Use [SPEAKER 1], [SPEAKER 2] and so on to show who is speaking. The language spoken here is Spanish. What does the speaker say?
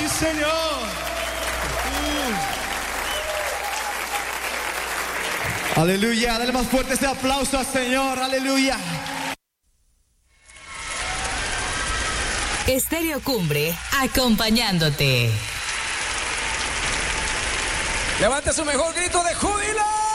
[SPEAKER 1] Sí, Señor. Aleluya. Dale más fuerte ese aplauso al Señor. Aleluya.
[SPEAKER 2] Estéreo Cumbre, acompañándote.
[SPEAKER 3] Levante su mejor grito de júbilo.